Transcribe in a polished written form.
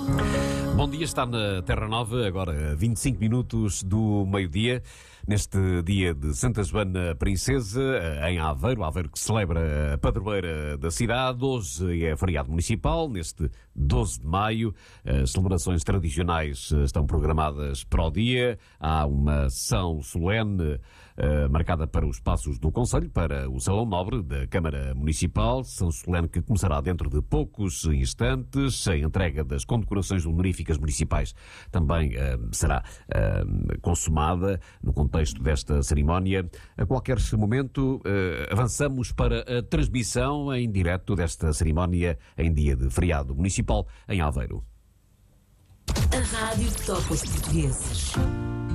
Bom dia, está na Terra Nova, agora 25 minutos do meio-dia, neste dia de Santa Joana Princesa, em Aveiro. Aveiro que celebra a padroeira da cidade. Hoje é feriado municipal, neste 12 de maio. As celebrações tradicionais estão programadas para o dia. Há uma sessão solene marcada para os passos do Conselho, para o Salão Nobre da Câmara Municipal. Sessão solene que começará dentro de poucos instantes. A entrega das condecorações honoríficas municipais também será consumada no contexto desta cerimónia. A qualquer momento avançamos para a transmissão em direto desta cerimónia em dia de feriado municipal em Aveiro. A rádio que toca os portugueses.